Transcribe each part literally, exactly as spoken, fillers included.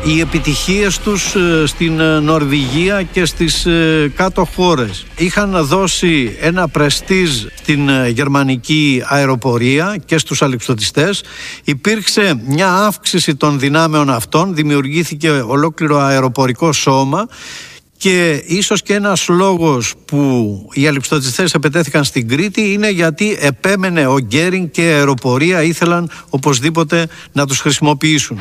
οι επιτυχίες τους στην Νορβηγία και στις κάτω χώρες. Είχαν δώσει ένα πρεστίζ στην γερμανική αεροπορία και στους αλεξιπτωτιστές. Υπήρξε μια αύξηση των δυνάμεων αυτών, δημιουργήθηκε ολόκληρο αεροπορικό σώμα. Και ίσως και ένας λόγος που οι αλεξιπτωτιστές επετέθηκαν στην Κρήτη είναι γιατί επέμενε ο Γκέρινγκ και η αεροπορία ήθελαν οπωσδήποτε να τους χρησιμοποιήσουν.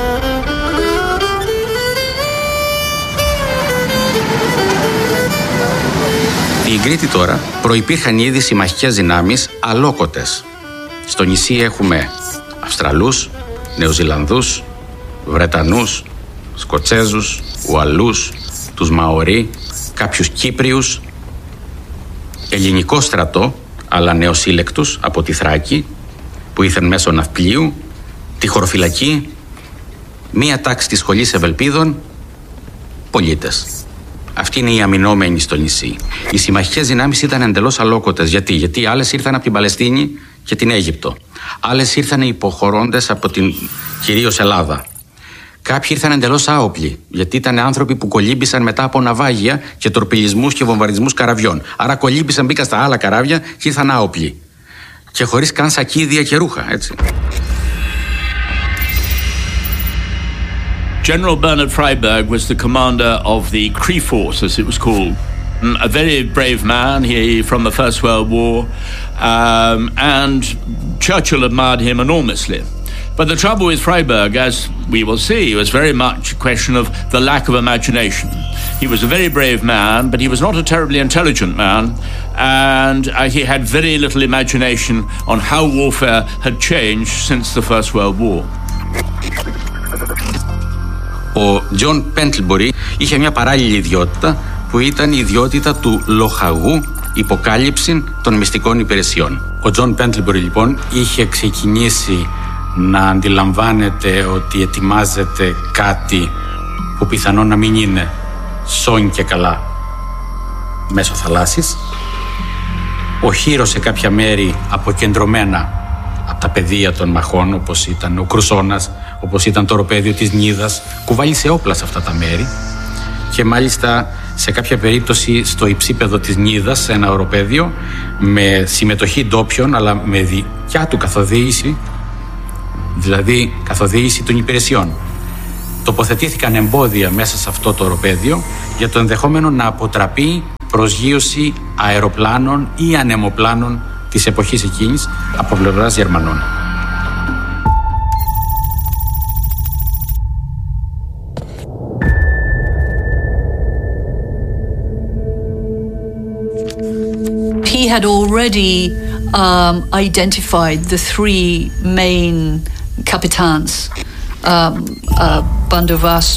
Στην Κρήτη τώρα προϋπήρχαν ήδη συμμαχικές δυνάμεις αλόκοτες. Στο νησί έχουμε Αυστραλούς, Νεοζηλανδούς, Βρετανούς, Σκοτσέζους, Ουαλούς, τους Μαορί, κάποιους Κύπριους, ελληνικό στρατό, αλλά νεοσύλλεκτους από τη Θράκη, που ήρθαν μέσω ναυπλίου, τη χωροφυλακή, μία τάξη της σχολής Ευελπίδων, πολίτες. Αυτοί είναι οι αμυνόμενοι στο νησί. Οι συμμαχικές δυνάμεις ήταν εντελώς αλόκοτες. Γιατί? Γιατί άλλες ήρθαν από την Παλαιστίνη και την Αίγυπτο. Άλλες ήρθαν υποχωρώντες από την κυρίως Ελλάδα. Κάποιοι ήρθαν εντελώς άοπλοι, γιατί ήταν άνθρωποι που κολύμπησαν μετά από ναυάγια και τορπιλισμούς και βομβαρδισμούς καραβιών. Άρα κολύμπησαν, μπήκαν στα άλλα καράβια και ήρθαν άοπλοι. Και χωρίς καν σακίδια και ρούχα, έτσι. General Bernhard Freyberg was the commander of the Cree Force, as it was called. A very brave man he, from the First World War, um, and Churchill admired him enormously. But the trouble with Freyberg, as we will see, was very much a question of the lack of imagination. He was a very brave man, but he was not a terribly intelligent man, and uh, he had very little imagination on how warfare had changed since the First World War. Ο Τζον Πέντλμπορι είχε μια παράλληλη ιδιότητα που ήταν η ιδιότητα του λοχαγού υποκάλυψη των μυστικών υπηρεσιών. Ο Τζον Πέντλμπορι λοιπόν είχε ξεκινήσει να αντιλαμβάνεται ότι ετοιμάζεται κάτι που πιθανόν να μην είναι σόν και καλά μέσω θαλάσσης. Οχύρωσε κάποια μέρη αποκεντρωμένα από τα πεδία των μαχών, όπως ήταν ο Κρουσώνας, όπως ήταν το οροπέδιο της Νίδας, κουβάλισε όπλα σε αυτά τα μέρη και μάλιστα σε κάποια περίπτωση στο υψίπεδο της Νίδας, σε ένα οροπέδιο, με συμμετοχή ντόπιων αλλά με δικιά του καθοδήγηση, δηλαδή καθοδήγηση των υπηρεσιών. Τοποθετήθηκαν εμπόδια μέσα σε αυτό το οροπέδιο για το ενδεχόμενο να αποτραπεί προσγείωση αεροπλάνων ή ανεμοπλάνων της εποχής εκείνης από πλευράς Γερμανών. He had already um, identified the three main capitans, um, uh, Bandovas.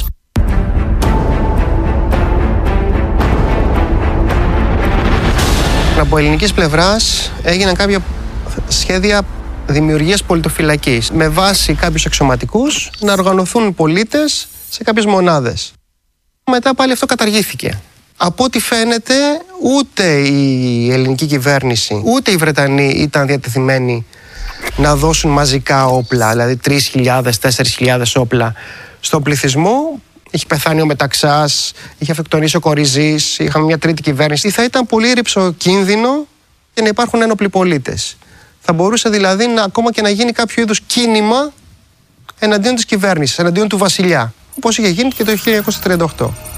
Από ελληνικής πλευράς έγιναν κάποια σχέδια δημιουργίας πολιτοφυλακής με βάση κάποιους αξιωματικούς να οργανωθούν πολίτες σε κάποιες μονάδες. Μετά πάλι αυτό καταργήθηκε. Από ό,τι φαίνεται ούτε η ελληνική κυβέρνηση ούτε οι Βρετανοί ήταν διατεθειμένοι να δώσουν μαζικά όπλα, δηλαδή τρεις χιλιάδες, τέσσερις χιλιάδες όπλα στον πληθυσμό. Είχε πεθάνει ο Μεταξάς, είχε αυτοκτονήσει ο Κοριζής, είχαμε μια τρίτη κυβέρνηση. Θα ήταν πολύ ρυψοκίνδυνο για να υπάρχουν ένοπλοι πολίτες. Θα μπορούσε δηλαδή να, ακόμα και να γίνει κάποιο είδους κίνημα εναντίον της κυβέρνησης, εναντίον του βασιλιά, όπως είχε γίνει και το χίλια εννιακόσια τριάντα οκτώ.